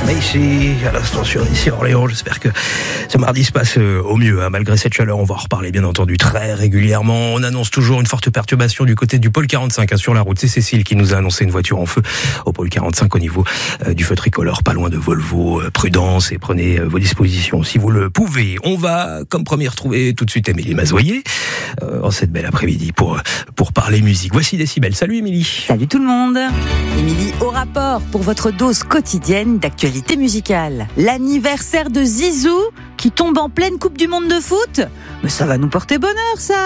Mais ici, à l'instant ici Orléans, j'espère que ce mardi se passe au mieux. Malgré cette chaleur, on va en reparler bien entendu très régulièrement. On annonce toujours une forte perturbation du côté du pôle 45 sur la route. C'est Cécile qui nous a annoncé une voiture en feu au pôle 45 au niveau du feu tricolore, pas loin de Volvo. Prudence et prenez vos dispositions si vous le pouvez. On va, comme premier, retrouver tout de suite Émilie Mazoyer en cette belle après-midi pour parler musique. Voici Décibel. Salut Émilie. Salut tout le monde. Émilie au rapport pour votre dose quotidienne d'actualité musicale. L'anniversaire de Zizou qui tombe en pleine Coupe du Monde de foot. Mais ça va nous porter bonheur ça.